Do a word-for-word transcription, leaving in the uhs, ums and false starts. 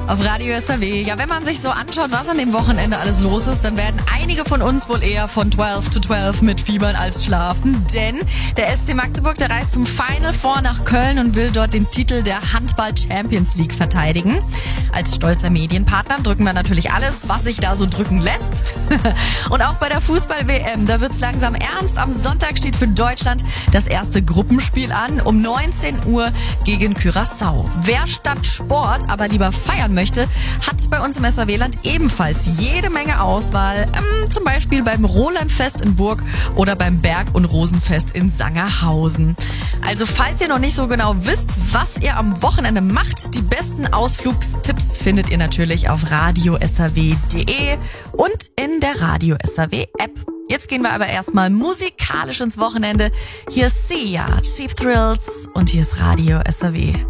Auf Radio S R W. Ja, wenn man sich so anschaut, was an dem Wochenende alles los ist, dann werden einige von uns wohl eher von zwölf to zwölf mitfiebern als schlafen. Denn der S C Magdeburg, der reist zum Final Four nach Köln und will dort den Titel der Handball Champions League verteidigen. Als stolzer Medienpartner drücken wir natürlich alles, was sich da so drücken lässt. Und auch bei der Fußball-W M, da wird's langsam ernst. Am Sonntag steht für Deutschland das erste Gruppenspiel an, um neunzehn Uhr gegen Curaçao. Wer statt Sport aber lieber feiern möchte, hat bei uns im S R W-Land ebenfalls jede Menge Auswahl. Ähm, zum Beispiel beim Rolandfest in Burg oder beim Berg- und Rosenfest in Sangerhausen. Also falls ihr noch nicht so genau wisst, was ihr am Wochenende macht, die besten Ausflugstipps findet ihr natürlich auf radio s r w punkt d e und in der Radio S R W App. Jetzt gehen wir aber erstmal musikalisch ins Wochenende. Hier ist Sia, Cheap Thrills und hier ist Radio S R W.